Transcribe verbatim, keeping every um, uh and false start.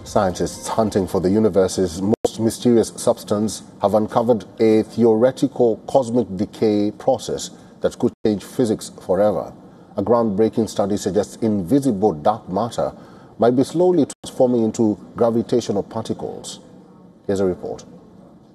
Scientists hunting for the universe's most mysterious substance have uncovered a theoretical cosmic decay process that could change physics forever. A groundbreaking study suggests invisible dark matter might be slowly transforming into gravitational particles. Here's a report.